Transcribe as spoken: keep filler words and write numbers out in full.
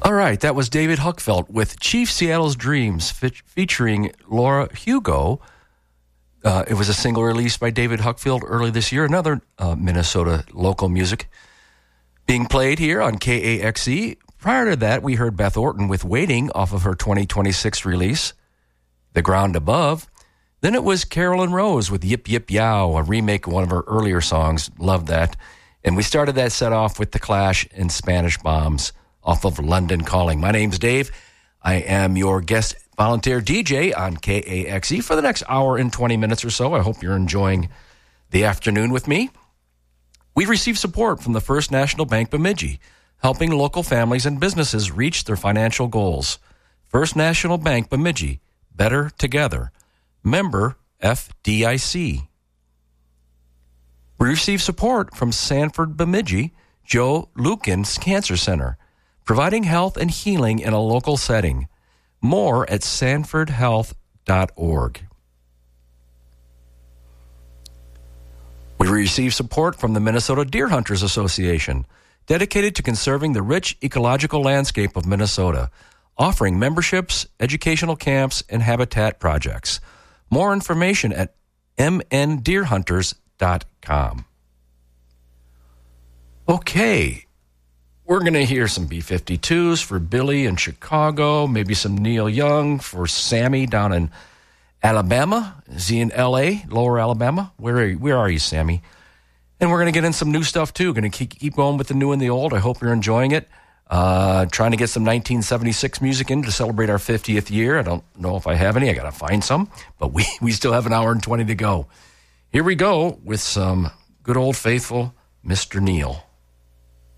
All right, that was David Huckfeld with Chief Seattle's Dreams fe- featuring Laura Hugo. Uh, it was a single released by David Huckfeld early this year. Another uh, Minnesota local music being played here on K A X E. Prior to that, we heard Beth Orton with Waiting off of her twenty twenty-six release, The Ground Above. Then it was Carolyn Rose with Yip Yip Yow, a remake of one of her earlier songs. Loved that. And we started that set off with The Clash and Spanish Bombs off of London Calling. My name's Dave. I am your guest volunteer D J on K A X E for the next hour and twenty minutes or so. I hope you're enjoying the afternoon with me. We received support from the First National Bank Bemidji, helping local families and businesses reach their financial goals. First National Bank Bemidji, better together. Member F D I C. We received support from Sanford Bemidji Joe Lukens Cancer Center, providing health and healing in a local setting. More at sanford health dot org. We received support from the Minnesota Deer Hunters Association, dedicated to conserving the rich ecological landscape of Minnesota, offering memberships, educational camps, and habitat projects. More information at m n deer hunters dot com. Okay, we're going to hear some B fifty-twos for Billy in Chicago, maybe some Neil Young for Sammy down in Alabama. Is he in L A, Lower Alabama? Where are you, where are you, Sammy? And we're going to get in some new stuff, too. Going to keep, keep going with the new and the old. I hope you're enjoying it. Uh, trying to get some nineteen seventy-six music in to celebrate our fiftieth year. I don't know if I have any. I got to find some. But we, we still have an hour and twenty to go. Here we go with some good old faithful Mister Neil.